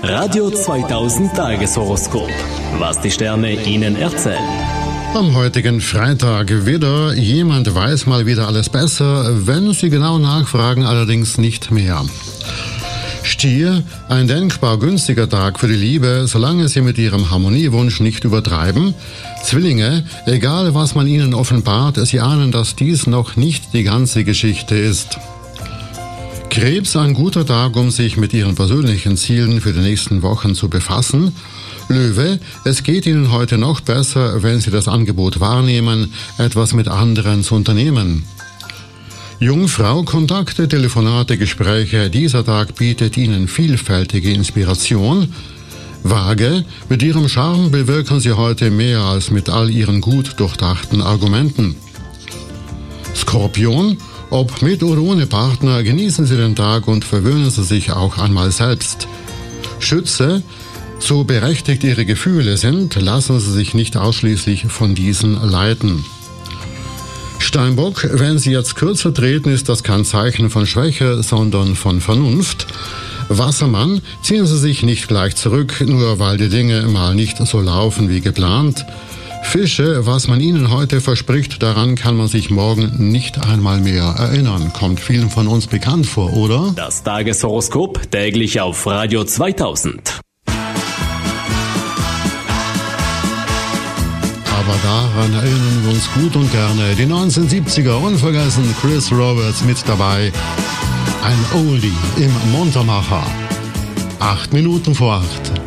Radio 2000 Tageshoroskop. Was die Sterne Ihnen erzählen. Am heutigen Freitag wieder. Jemand weiß mal wieder alles besser, wenn Sie genau nachfragen, allerdings nicht mehr. Stier, ein denkbar günstiger Tag für die Liebe, solange Sie mit Ihrem Harmoniewunsch nicht übertreiben. Zwillinge, egal was man Ihnen offenbart, Sie ahnen, dass dies noch nicht die ganze Geschichte ist. Krebs, ein guter Tag, um sich mit Ihren persönlichen Zielen für die nächsten Wochen zu befassen. Löwe, es geht Ihnen heute noch besser, wenn Sie das Angebot wahrnehmen, etwas mit anderen zu unternehmen. Jungfrau, Kontakte, Telefonate, Gespräche, dieser Tag bietet Ihnen vielfältige Inspiration. Waage, mit Ihrem Charme bewirken Sie heute mehr als mit all Ihren gut durchdachten Argumenten. Skorpion, ob mit oder ohne Partner, genießen Sie den Tag und verwöhnen Sie sich auch einmal selbst. Schütze, so berechtigt Ihre Gefühle sind, lassen Sie sich nicht ausschließlich von diesen leiten. Steinbock, wenn Sie jetzt kürzer treten, ist das kein Zeichen von Schwäche, sondern von Vernunft. Wassermann, ziehen Sie sich nicht gleich zurück, nur weil die Dinge mal nicht so laufen wie geplant. Fische, was man Ihnen heute verspricht, daran kann man sich morgen nicht einmal mehr erinnern. Kommt vielen von uns bekannt vor, oder? Das Tageshoroskop täglich auf Radio 2000. Aber daran erinnern wir uns gut und gerne. Die 1970er, unvergessen, Chris Roberts mit dabei. Ein Oldie im Montermacher. 8 Minuten vor 8.